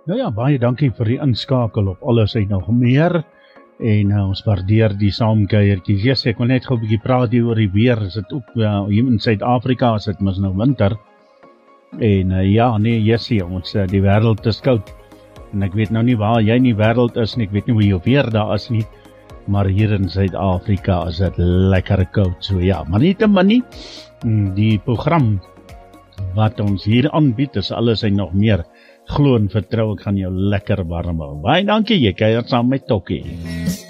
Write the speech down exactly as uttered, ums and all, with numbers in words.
Nou ja, baie dankie vir die inskakel op alles en nog meer. En uh, ons waardeer die saamkuiertjies. Yes, ek wil net gou 'n bietjie praat hier oor die weer. Is dit ook uh, hier in Suid-Afrika is dit mos nou winter. En uh, ja, nee, Jessie, ons uh, die wêreld is koud. En ek weet nou nie waar jy in die wêreld is nie, ek weet nie hoe jou weer daar is nie. Maar hier in Suid-Afrika is dit lekker koud. So ja, maar nie te min nie. Die program wat ons hier aanbied is alles en nog meer. Glo en vertrou, ek gaan jou lekker warm hou. Baie dankie, jy kuier saam met Tokkie.